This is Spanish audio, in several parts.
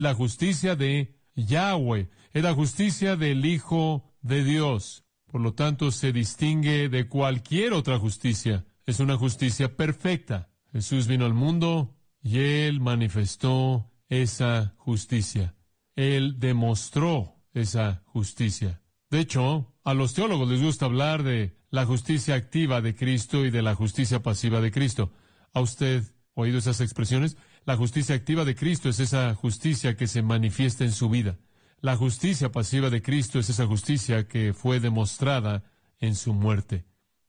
la justicia de Yahweh, es la justicia del Hijo de Dios. Por lo tanto, se distingue de cualquier otra justicia. Es una justicia perfecta. Jesús vino al mundo y Él manifestó esa justicia. Él demostró esa justicia. De hecho, a los teólogos les gusta hablar de la justicia activa de Cristo y de la justicia pasiva de Cristo. ¿Ha usted oído esas expresiones? La justicia activa de Cristo es esa justicia que se manifiesta en su vida. La justicia pasiva de Cristo es esa justicia que fue demostrada en su muerte.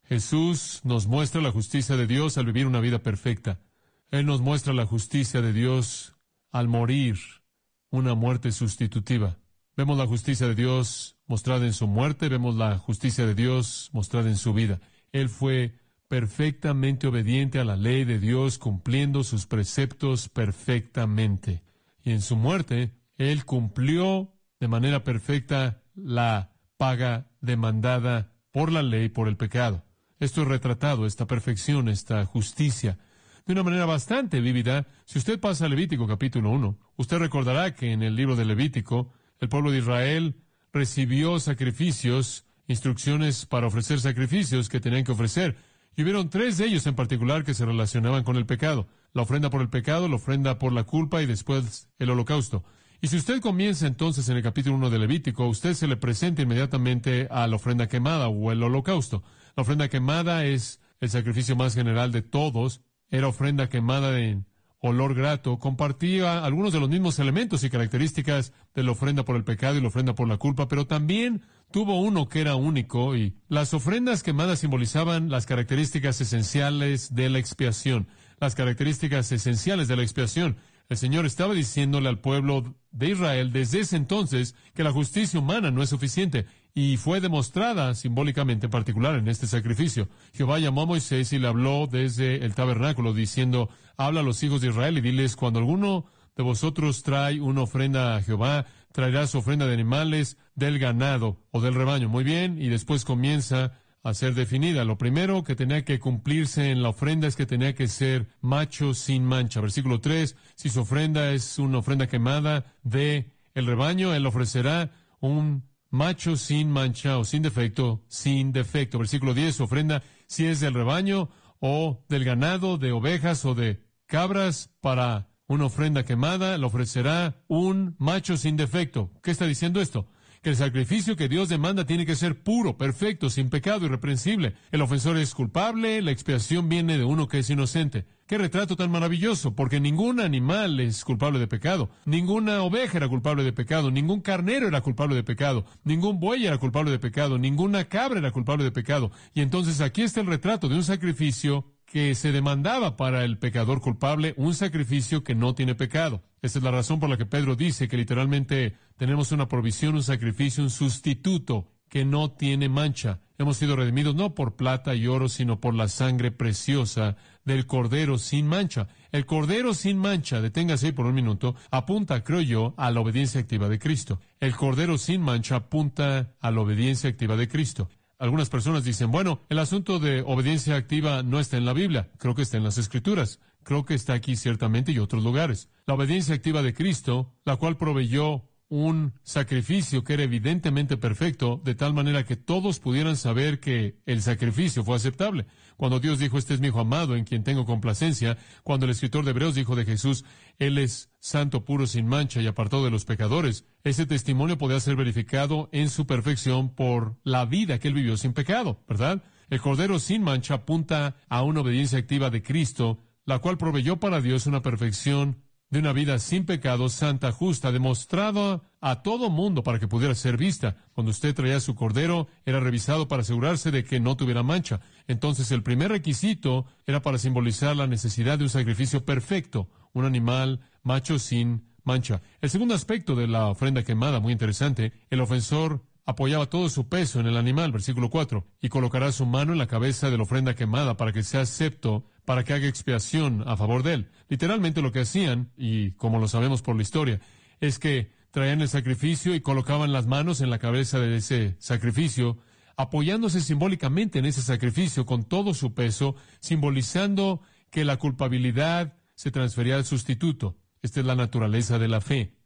Jesús nos muestra la justicia de Dios al vivir una vida perfecta. Él nos muestra la justicia de Dios al morir una muerte sustitutiva. Vemos la justicia de Dios mostrada en su muerte, vemos la justicia de Dios mostrada en su vida. Él fue perfectamente obediente a la ley de Dios, cumpliendo sus preceptos perfectamente. Y en su muerte, Él cumplió de manera perfecta la paga demandada por la ley, por el pecado. Esto es retratado, esta perfección, esta justicia, de una manera bastante vívida. Si usted pasa a Levítico capítulo 1, usted recordará que en el libro de Levítico, el pueblo de Israel recibió sacrificios, instrucciones para ofrecer sacrificios que tenían que ofrecer. Y hubieron 3 de ellos en particular que se relacionaban con el pecado. La ofrenda por el pecado, la ofrenda por la culpa y después el holocausto. Y si usted comienza entonces en el capítulo 1 de Levítico, usted se le presenta inmediatamente a la ofrenda quemada o el holocausto. La ofrenda quemada es el sacrificio más general de todos. Era ofrenda quemada de olor grato. Compartía algunos de los mismos elementos y características de la ofrenda por el pecado y la ofrenda por la culpa, pero también tuvo uno que era único, y las ofrendas quemadas simbolizaban las características esenciales de la expiación. Las características esenciales de la expiación. El Señor estaba diciéndole al pueblo de Israel desde ese entonces que la justicia humana no es suficiente, y fue demostrada simbólicamente en particular en este sacrificio. Jehová llamó a Moisés y le habló desde el tabernáculo diciendo: habla a los hijos de Israel y diles: cuando alguno de vosotros trae una ofrenda a Jehová, traerá su ofrenda de animales del ganado o del rebaño. Muy bien, y después comienza a ser definida. Lo primero que tenía que cumplirse en la ofrenda es que tenía que ser macho sin mancha. Versículo 3, si su ofrenda es una ofrenda quemada de el rebaño, él ofrecerá un macho sin mancha o sin defecto, sin defecto. Versículo 10, su ofrenda, si es del rebaño o del ganado, de ovejas o de cabras, para una ofrenda quemada, le ofrecerá un macho sin defecto. ¿Qué está diciendo esto? Que el sacrificio que Dios demanda tiene que ser puro, perfecto, sin pecado, irreprensible. El ofensor es culpable, la expiación viene de uno que es inocente. ¡Qué retrato tan maravilloso! Porque ningún animal es culpable de pecado. Ninguna oveja era culpable de pecado. Ningún carnero era culpable de pecado. Ningún buey era culpable de pecado. Ninguna cabra era culpable de pecado. Y entonces aquí está el retrato de un sacrificio que se demandaba para el pecador culpable, un sacrificio que no tiene pecado. Esa es la razón por la que Pedro dice que literalmente tenemos una provisión, un sacrificio, un sustituto que no tiene mancha. Hemos sido redimidos no por plata y oro, sino por la sangre preciosa del Cordero sin mancha. El Cordero sin mancha, deténgase ahí por un minuto, apunta, creo yo, a la obediencia activa de Cristo. El Cordero sin mancha apunta a la obediencia activa de Cristo. Algunas personas dicen, bueno, el asunto de obediencia activa no está en la Biblia. Creo que está en las Escrituras. Creo que está aquí ciertamente y otros lugares. La obediencia activa de Cristo, la cual proveyó un sacrificio que era evidentemente perfecto, de tal manera que todos pudieran saber que el sacrificio fue aceptable. Cuando Dios dijo, este es mi Hijo amado, en quien tengo complacencia, cuando el escritor de Hebreos dijo de Jesús, Él es santo, puro, sin mancha y apartado de los pecadores, ese testimonio podía ser verificado en su perfección por la vida que Él vivió sin pecado, ¿verdad? El Cordero sin mancha apunta a una obediencia activa de Cristo, la cual proveyó para Dios una perfección de una vida sin pecado, santa, justa, demostrada a todo mundo para que pudiera ser vista. Cuando usted traía su cordero, era revisado para asegurarse de que no tuviera mancha. Entonces, el primer requisito era para simbolizar la necesidad de un sacrificio perfecto, un animal macho sin mancha. El segundo aspecto de la ofrenda quemada, muy interesante, el ofensor apoyaba todo su peso en el animal, versículo 4, y colocará su mano en la cabeza de la ofrenda quemada para que sea acepto, para que haga expiación a favor de él. Literalmente lo que hacían, y como lo sabemos por la historia, es que traían el sacrificio y colocaban las manos en la cabeza de ese sacrificio, apoyándose simbólicamente en ese sacrificio con todo su peso, simbolizando que la culpabilidad se transfería al sustituto. Esta es la naturaleza de la fe.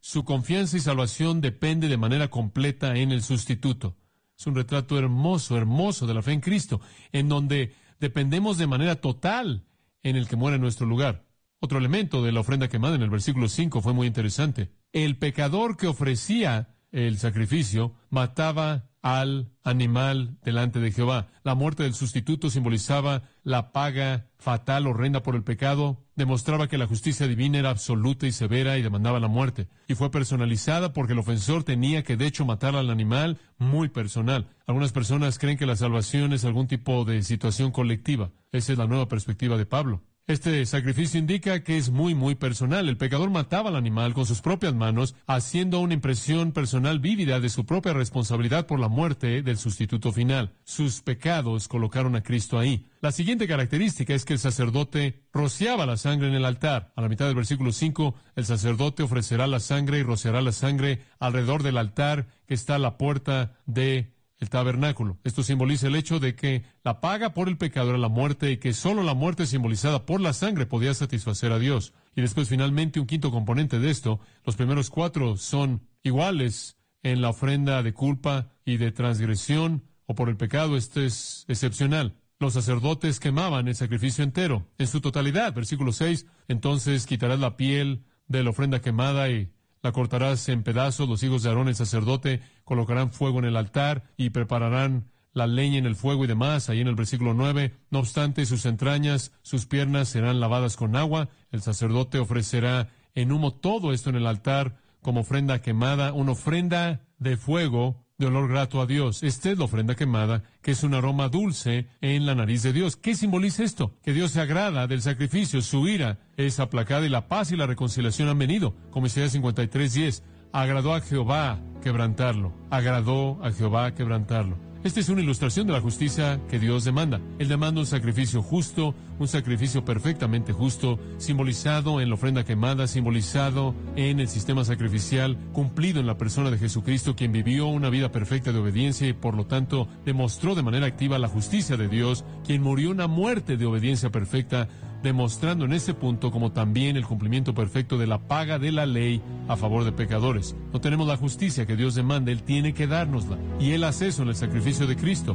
su confianza y salvación depende de manera completa en el sustituto. Es un retrato hermoso, hermoso de la fe en Cristo, en donde dependemos de manera total en el que muere en nuestro lugar. Otro elemento de la ofrenda quemada en el versículo 5 fue muy interesante. El pecador que ofrecía el sacrificio mataba al animal delante de Jehová. La muerte del sustituto simbolizaba la paga fatal, horrenda por el pecado, demostraba que la justicia divina era absoluta y severa y demandaba la muerte. Y fue personalizada porque el ofensor tenía que de hecho matar al animal, muy personal. Algunas personas creen que la salvación es algún tipo de situación colectiva. Esa es la nueva perspectiva de Pablo. Este sacrificio indica que es muy, muy personal. El pecador mataba al animal con sus propias manos, haciendo una impresión personal vívida de su propia responsabilidad por la muerte del sustituto final. Sus pecados colocaron a Cristo ahí. La siguiente característica es que el sacerdote rociaba la sangre en el altar. A la mitad del versículo 5, el sacerdote ofrecerá la sangre y rociará la sangre alrededor del altar que está a la puerta de el tabernáculo. Esto simboliza el hecho de que la paga por el pecado era la muerte y que solo la muerte simbolizada por la sangre podía satisfacer a Dios. Y después, finalmente, un quinto componente de esto. Los primeros 4 son iguales en la ofrenda de culpa y de transgresión o por el pecado. Esto es excepcional. Los sacerdotes quemaban el sacrificio entero, en su totalidad. Versículo 6, entonces quitarás la piel de la ofrenda quemada y la cortarás en pedazos. Los hijos de Aarón, el sacerdote, colocarán fuego en el altar y prepararán la leña en el fuego y demás. Ahí en el versículo 9, no obstante, sus entrañas, sus piernas serán lavadas con agua. El sacerdote ofrecerá en humo todo esto en el altar como ofrenda quemada, una ofrenda de fuego de olor grato a Dios. Esta es la ofrenda quemada, que es un aroma dulce en la nariz de Dios. ¿Qué simboliza esto? Que Dios se agrada del sacrificio, su ira es aplacada y la paz y la reconciliación han venido. Como Isaías 53:10, agradó a Jehová quebrantarlo. Agradó a Jehová quebrantarlo. Esta es una ilustración de la justicia que Dios demanda. Él demanda un sacrificio justo, un sacrificio perfectamente justo, simbolizado en la ofrenda quemada, simbolizado en el sistema sacrificial, cumplido en la persona de Jesucristo, quien vivió una vida perfecta de obediencia y por lo tanto demostró de manera activa la justicia de Dios, quien murió una muerte de obediencia perfecta, demostrando en ese punto como también el cumplimiento perfecto de la paga de la ley a favor de pecadores. No tenemos la justicia que Dios demanda, Él tiene que dárnosla. Y Él hace eso en el sacrificio de Cristo.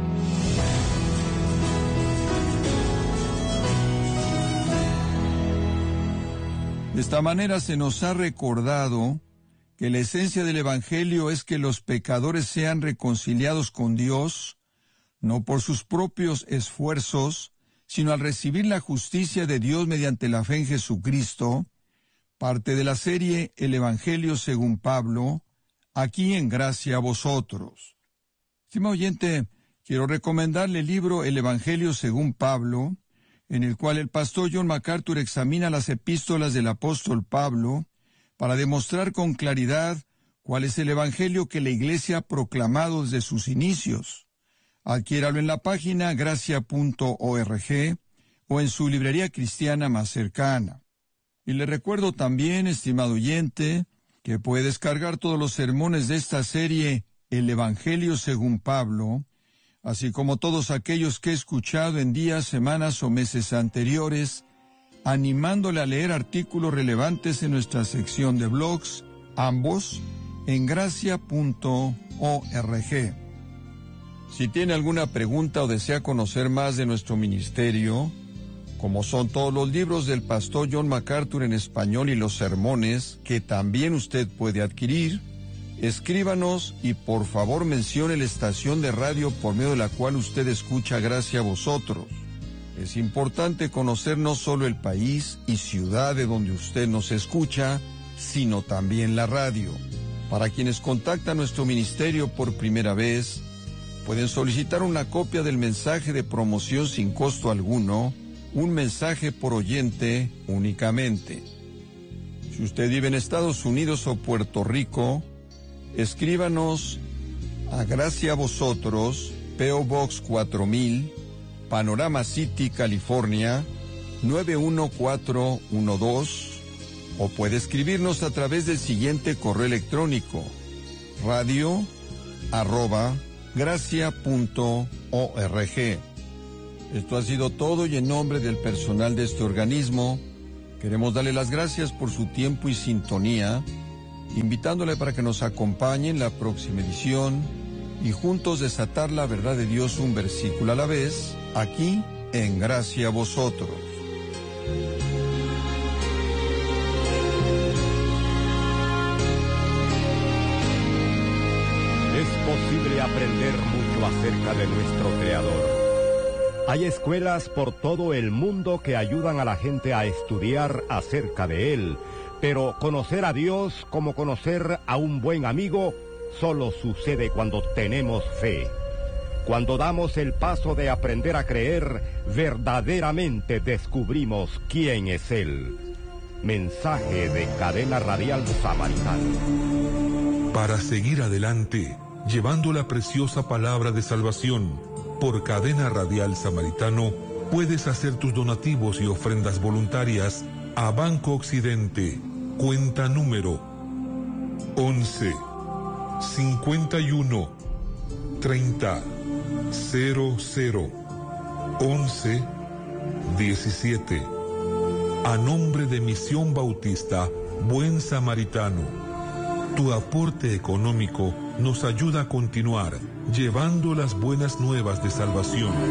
De esta manera se nos ha recordado que la esencia del Evangelio es que los pecadores sean reconciliados con Dios, no por sus propios esfuerzos, sino al recibir la justicia de Dios mediante la fe en Jesucristo, parte de la serie El Evangelio según Pablo, aquí en Gracia a Vosotros. Estimado oyente, quiero recomendarle el libro El Evangelio según Pablo, en el cual el pastor John MacArthur examina las epístolas del apóstol Pablo para demostrar con claridad cuál es el Evangelio que la Iglesia ha proclamado desde sus inicios. Adquiéralo en la página gracia.org o en su librería cristiana más cercana. Y le recuerdo también, estimado oyente, que puede descargar todos los sermones de esta serie El Evangelio según Pablo, así como todos aquellos que he escuchado en días, semanas o meses anteriores, animándole a leer artículos relevantes en nuestra sección de blogs, ambos en gracia.org. Si tiene alguna pregunta o desea conocer más de nuestro ministerio, como son todos los libros del pastor John MacArthur en español y los sermones, que también usted puede adquirir, escríbanos y por favor mencione la estación de radio por medio de la cual usted escucha Gracia a Vosotros. Es importante conocer no solo el país y ciudad de donde usted nos escucha, sino también la radio. Para quienes contactan nuestro ministerio por primera vez, pueden solicitar una copia del mensaje de promoción sin costo alguno, un mensaje por oyente únicamente. Si usted vive en Estados Unidos o Puerto Rico, escríbanos a Gracia a Vosotros, P.O. Box 4000, Panorama City, California, 91412, o puede escribirnos a través del siguiente correo electrónico, radio@gracia.org. Esto ha sido todo y en nombre del personal de este organismo, queremos darle las gracias por su tiempo y sintonía invitándole para que nos acompañe en la próxima edición y juntos desatar la verdad de Dios un versículo a la vez, aquí en Gracia a Vosotros. Es posible aprender mucho acerca de nuestro Creador. Hay escuelas por todo el mundo que ayudan a la gente a estudiar acerca de Él, pero conocer a Dios como conocer a un buen amigo solo sucede cuando tenemos fe. Cuando damos el paso de aprender a creer, verdaderamente descubrimos quién es Él. Mensaje de Cadena Radial Samaritano. Para seguir adelante, llevando la preciosa palabra de salvación, por Cadena Radial Samaritano, puedes hacer tus donativos y ofrendas voluntarias a Banco Occidente, cuenta número 11 51 30 00 11 17. A nombre de Misión Bautista Buen Samaritano. Tu aporte económico nos ayuda a continuar llevando las buenas nuevas de salvación.